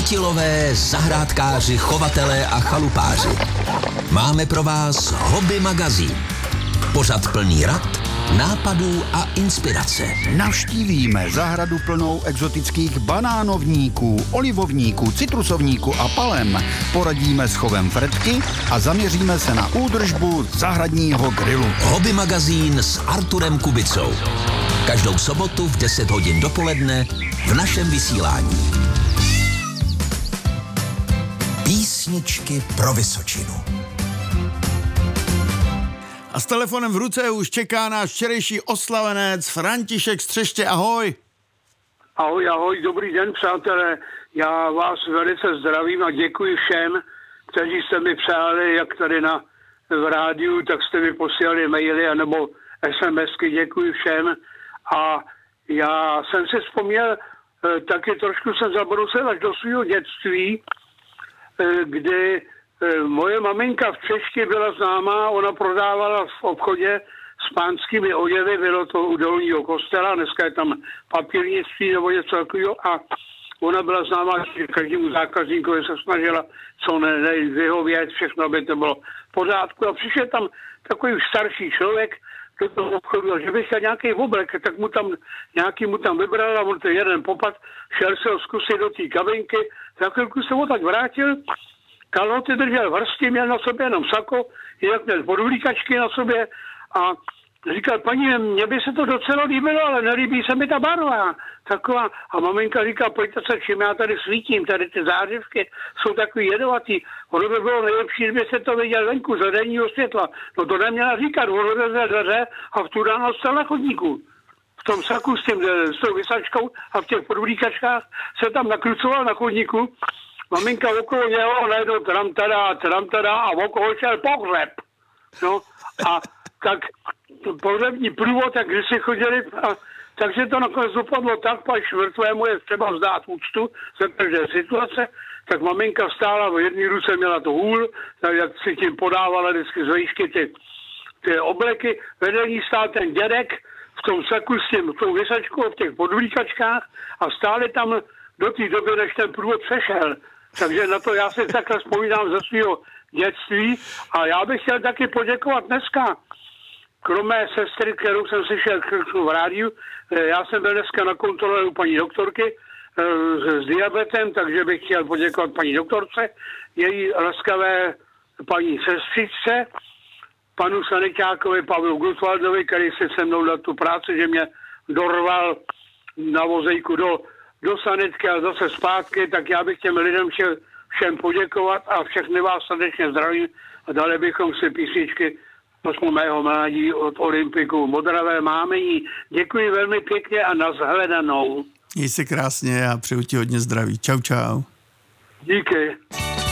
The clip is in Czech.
Chytilové, zahrádkáři, chovatelé a chalupáři. Máme pro vás Hobby magazín. Pořad plný rad, nápadů a inspirace. Navštívíme zahradu plnou exotických banánovníků, olivovníků, citrusovníků a palem. Poradíme s chovem fretky a zaměříme se na údržbu zahradního grilu. Hobby magazín s Arturem Kubicou. Každou sobotu v 10 hodin dopoledne v našem vysílání. Písničky pro Vysočinu. A s telefonem v ruce už čeká náš včerejší oslavenec František Střeště. Ahoj. Ahoj, ahoj, dobrý den, přátelé. Já vás velice zdravím a děkuji všem, kteří jste mi přáli, jak tady v rádiu, tak jste mi posílali maily anebo SMSky, děkuji všem. A já jsem si vzpomněl, taky trošku jsem zabrousil až do svého dětství, kdy moje maminka v Češti byla známá, ona prodávala v obchodě s pánskými oděvy, bylo to u Dolního kostela, dneska je tam papírnictví nebo něco takového a ona byla známá, že každému zákazníkovi se snažila co vyhovět, všechno, aby to bylo v pořádku a přišel tam takový už starší člověk do toho obchodu, že by chtěl nějaký oblek, tak mu tam vybral a on ten jeden popad, šel se ho zkusit do té kabinky, za chvilku se ho tak vrátil, kalhoty držel v hrsti, měl na sobě jenom sako, jinak měl podvlíkačky na sobě a říkal, paní, mně by se to docela líbilo, ale nelíbí se mi ta barva. Taková. A maminka říká, pojďte se, čím já tady svítím, tady ty zářivky jsou takový jedovatý. Ono by bylo nejlepší, kdyby se to viděl venku, za denního světla. No to neměla říkat, ono rozevřel dveře a v tu ráno stal na chodníku. V tom saku s tou vysačkou a v těch podvlíkačkách se tam nakrucoval na chodníku. Maminka okolo něho najednou tramtada a okolo šel pohřeb. No a tak pohřební průvod, tak když si chodili, takže to nakonec dopadlo tak, až mrtvému je třeba vzdát úctu za každé situace, tak maminka stála, v jedné ruce měla to hůl, tak jak si tím podávala vždycky z výšky ty obleky, vedle ní stál ten dědek v tom saku s tou vysačkou v těch podvlíkačkách a stáli tam do té doby, než ten průvod přešel. Takže na to já si takhle vzpomínám ze svého dětství a já bych chtěl taky poděkovat dneska, kromě sestry, kterou jsem slyšel v rádiu, já jsem byl dneska na kontrole u paní doktorky s diabetem, takže bych chtěl poděkovat paní doktorce, její laskavé paní sestřičce, panu sanitákovi Pavlu Gutwaldovi, který si se mnou dal tu práci, že mě dorval na vozejku do sanitky a zase zpátky, tak já bych těm lidem všem poděkovat a všechny vás srdečně zdravím a dali bychom si písničky z mého mládí od Olympiku. Modravé mámení. Děkuji velmi pěkně a nashledanou. Měj se krásně a přeju ti hodně zdraví. Čau, čau. Díky.